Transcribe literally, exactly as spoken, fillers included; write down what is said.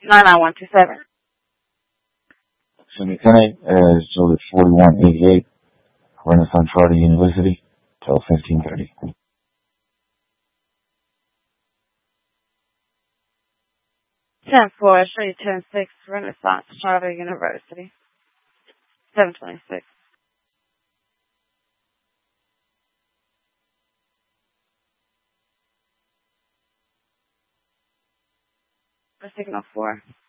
nine nine one two seven. Cindy Tennant, uh, so it's forty-one eighty-eight, Renaissance Charter University, till fifteen thirty. ten four, three ten six, Renaissance Charter University. seven twenty-six. For signal four.